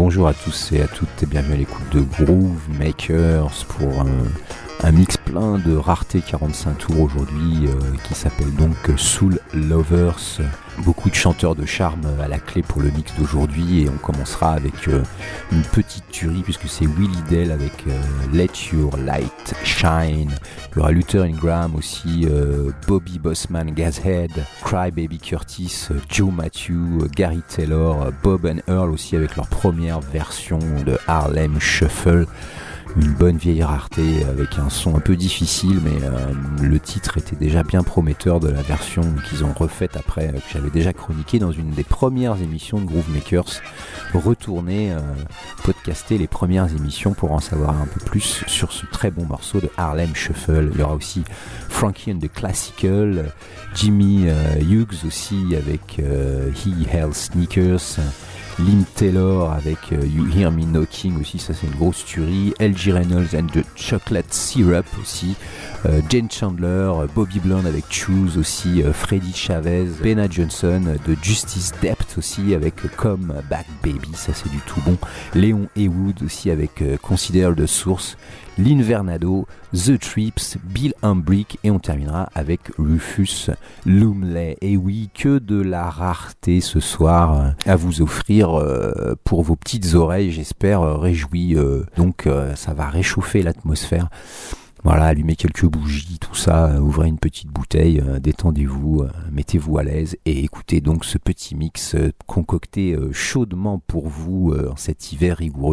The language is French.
Bonjour à tous et à toutes et bienvenue à l'écoute de Groove Makers pour un mix plein de raretés 45 tours aujourd'hui qui s'appelle donc Soul Lovers. Beaucoup de chanteurs de charme à la clé pour le mix d'aujourd'hui et on commencera avec une petite tuerie puisque c'est Willie Dell avec Let Your Light Shine. Il y aura Luther Ingram aussi, Bobby Bossman, Gazhead, Cry Baby Curtis, Joe Matthew, Gary Taylor, Bob and Earl aussi avec leur première version de Harlem Shuffle. Une bonne vieille rareté avec un son un peu difficile, mais le titre était déjà bien prometteur de la version qu'ils ont refaite après, que j'avais déjà chroniqué dans une des premières émissions de Groove Makers. Retournez podcaster les premières émissions pour en savoir un peu plus sur ce très bon morceau de Harlem Shuffle. Il y aura aussi Frankie and the Classical, Jimmy Hughes aussi avec He Held Sneakers, Lynn Taylor avec You Hear Me Knocking aussi, ça c'est une grosse tuerie. L.G. Reynolds and the Chocolate Syrup aussi, Jane Chandler, Bobby Blonde avec Choose aussi, Freddie Chavez, Benna Johnson de Justice Depth aussi avec Come Back Baby, ça c'est du tout bon. Léon Heywood aussi avec Consider the Source, Lynn Vernado, The Trips, Bill Humbrick et on terminera avec Rufus Lumley. Et oui, que de la rareté ce soir à vous offrir pour vos petites oreilles, j'espère réjouis. Donc ça va réchauffer l'atmosphère. Voilà, allumez quelques bougies, tout ça, ouvrez une petite bouteille, détendez-vous, mettez-vous à l'aise et écoutez donc ce petit mix concocté chaudement pour vous en cet hiver rigoureux